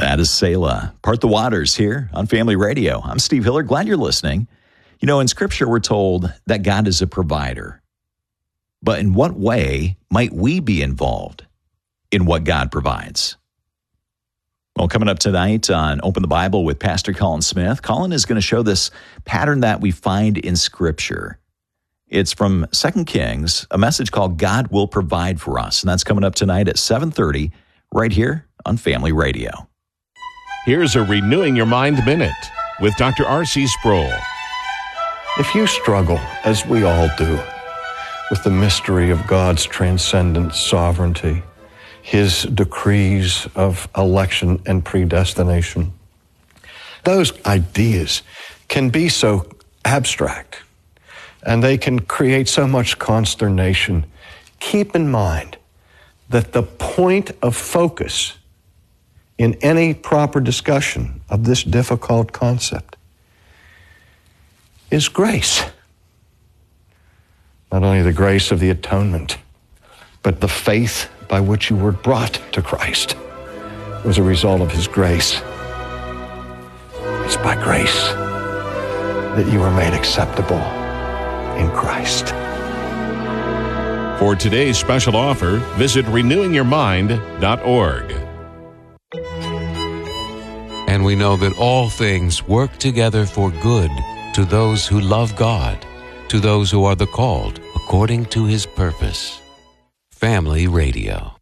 That is Selah. Part the Waters here on Family Radio. I'm Steve Hiller. Glad you're listening. You know, in Scripture, we're told that God is a provider. But in what way might we be involved in what God provides? Well, coming up tonight on Open the Bible with Pastor Colin Smith, Colin is going to show this pattern that we find in Scripture. It's from 2 Kings, a message called God Will Provide for Us. And that's coming up tonight at 7:30 right here on Family Radio. Here's a Renewing Your Mind Minute with Dr. R.C. Sproul. If you struggle, as we all do, with the mystery of God's transcendent sovereignty, His decrees of election and predestination, those ideas can be so abstract and they can create so much consternation. Keep in mind that the point of focus in any proper discussion of this difficult concept is grace. Not only the grace of the atonement, but the faith by which you were brought to Christ was a result of His grace. It's by grace that you were made acceptable in Christ. For today's special offer, visit renewingyourmind.org. And we know that all things work together for good to those who love God, to those who are the called according to His purpose. Family Radio.